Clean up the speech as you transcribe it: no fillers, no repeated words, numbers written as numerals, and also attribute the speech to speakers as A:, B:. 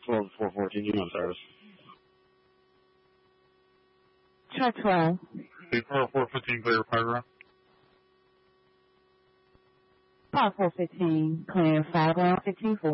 A: 414, you know service.
B: Chart 12.
C: Before 415, clear paragraph.
B: 415, clear 5 ground 15-4.